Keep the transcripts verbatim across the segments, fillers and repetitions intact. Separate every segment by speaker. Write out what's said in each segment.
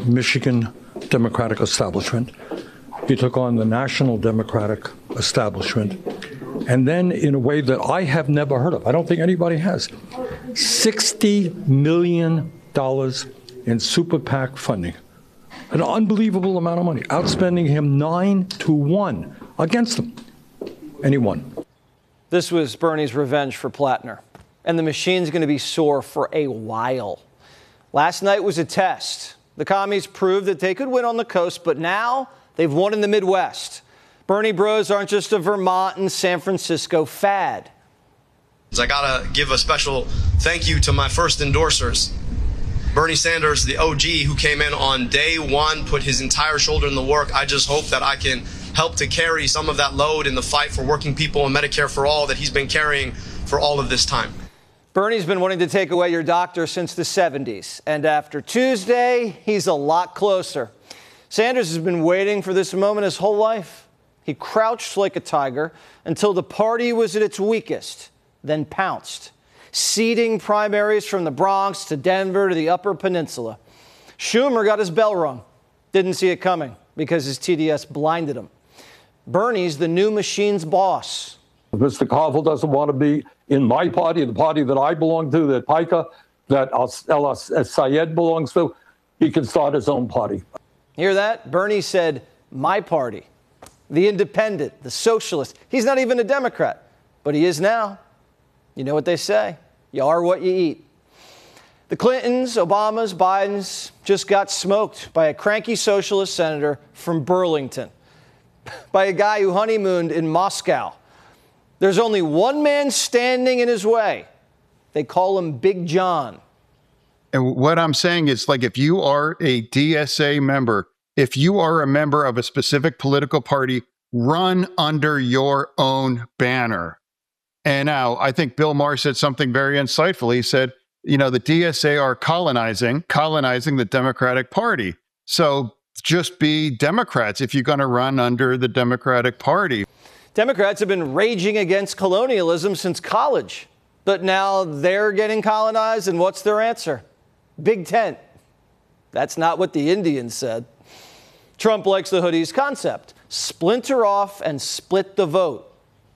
Speaker 1: Michigan Democratic establishment. He took on the national Democratic establishment. And then in a way that I have never heard of, I don't think anybody has, sixty million dollars in super PAC funding. An unbelievable amount of money, outspending him nine to one against them. And he won.
Speaker 2: This was Bernie's revenge for Plattner. And the machine's going to be sore for a while. Last night was a test. The commies proved that they could win on the coast, but now they've won in the Midwest. Bernie bros aren't just a Vermont and San Francisco fad.
Speaker 3: I got to give a special thank you to my first endorsers. Bernie Sanders, the O G, who came in on day one, put his entire shoulder in the work. I just hope that I can help to carry some of that load in the fight for working people and Medicare for all that he's been carrying for all of this time.
Speaker 2: Bernie's been wanting to take away your doctor since the seventies. And after Tuesday, he's a lot closer. Sanders has been waiting for this moment his whole life. He crouched like a tiger until the party was at its weakest, then pounced, seeding primaries from the Bronx to Denver to the Upper Peninsula. Schumer got his bell rung. Didn't see it coming because his T D S blinded him. Bernie's the new machine's boss.
Speaker 1: Mister Koval doesn't want to be in my party, the party that I belong to, that Pica, that El Sayed belongs to. He can start his own party.
Speaker 2: Hear that? Bernie said, my party, the independent, the socialist. He's not even a Democrat, but he is now. You know what they say, you are what you eat. The Clintons, Obamas, Bidens just got smoked by a cranky socialist senator from Burlington, by a guy who honeymooned in Moscow. There's only one man standing in his way. They call him Big John.
Speaker 4: And what I'm saying is, like, if you are a D S A member, if you are a member of a specific political party, run under your own banner. And now I think Bill Maher said something very insightful. He said, you know, the D S A are colonizing, colonizing the Democratic Party. So just be Democrats if you're going to run under the Democratic Party.
Speaker 2: Democrats have been raging against colonialism since college, but now they're getting colonized, and what's their answer? Big tent. That's not what the Indians said. Trump likes the hoodies concept. Splinter off and split the vote.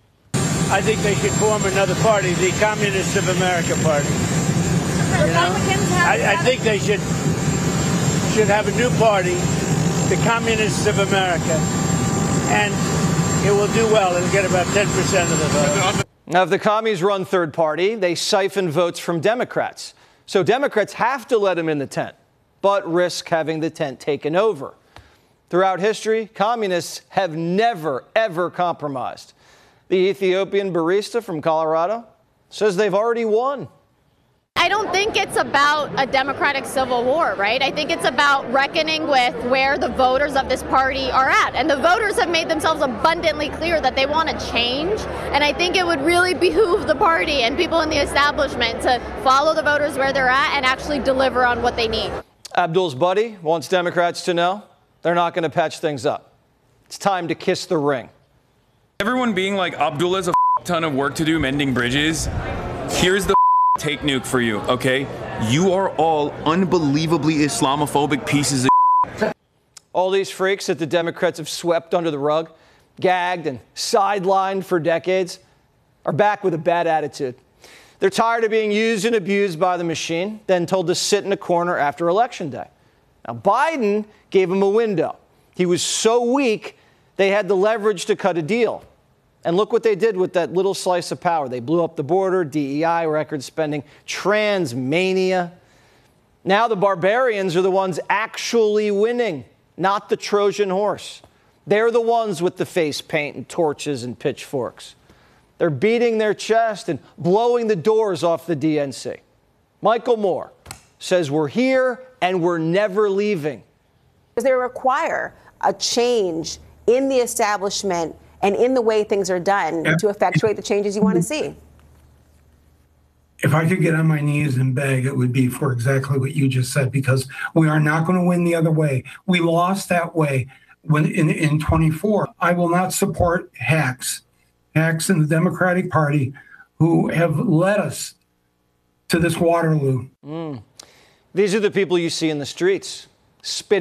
Speaker 5: I think they should form another party, the Communists of America Party. You know? I, I think they should should have a new party, the Communists of America, and it will do well. It'll get about ten percent of the vote.
Speaker 2: Now, if the commies run third party, they siphon votes from Democrats. So Democrats have to let them in the tent, but risk having the tent taken over. Throughout history, communists have never, ever compromised. The Ethiopian barista from Colorado says they've already won.
Speaker 6: I don't think it's about a democratic civil war, right? I think it's about reckoning with where the voters of this party are at. And the voters have made themselves abundantly clear that they want to change. And I think it would really behoove the party and people in the establishment to follow the voters where they're at and actually deliver on what they need.
Speaker 2: Abdul's buddy wants Democrats to know they're not going to patch things up. It's time to kiss the ring.
Speaker 7: Everyone being like, Abdul has a ton of work to do mending bridges. Here's the take nuke for you, okay? You are all unbelievably Islamophobic pieces of
Speaker 2: All these freaks that the Democrats have swept under the rug, gagged and sidelined for decades, are back with a bad attitude. They're tired of being used and abused by the machine, then told to sit in a corner after Election Day. Now, Biden gave him a window. He was so weak, they had the leverage to cut a deal. And look what they did with that little slice of power. They blew up the border, D E I, record spending, trans mania. Now the barbarians are the ones actually winning, not the Trojan horse. They're the ones with the face paint and torches and pitchforks. They're beating their chest and blowing the doors off the D N C. Michael Moore says we're here and we're never leaving.
Speaker 8: Because they require a change in the establishment and in the way things are done to effectuate the changes you want to see.
Speaker 9: If I could get on my knees and beg, it would be for exactly what you just said, because we are not going to win the other way. We lost that way when in, in twenty-four. I will not support hacks, hacks in the Democratic Party who have led us to this Waterloo.
Speaker 2: Mm. These are the people you see in the streets, spitting